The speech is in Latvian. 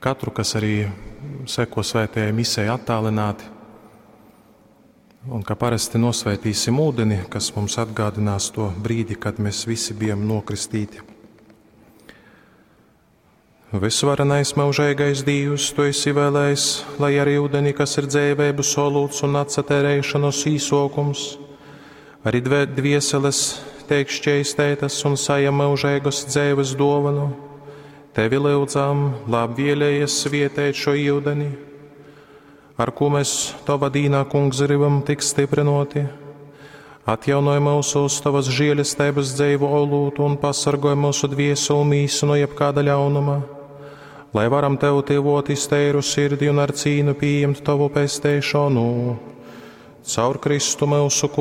katru, kas arī seko svētajai misei attālināti, un kā parasti nosvētīsim ūdeni, kas mums atgādinās to brīdi, kad mēs visi bijām nokristīti. Visvarenais mūžīgais Dievs, tu esi vēlējis, lai arī ūdeni, kas ir dzēvēbu solūts un atsaterēšanos īsokums, arī dvieseles teikšķeistētas un sajam mūžīgas dzēves dovanu, tevi lūdzām, labvēlējies svietēt šo ūdeni, ar ko mēs tava dīnā, kungs, gribam tik stiprinoti. Atjaunoj mūsu uz tavas žēlestības dzēvu olūtu un pasargoj mūsu dvieselu mīsu no jebkāda ļaunuma, lai varam tev tīvot izteiru sirdi un ar cīnu pieņemt tavu pestēšanu. Caur Kristu mūsu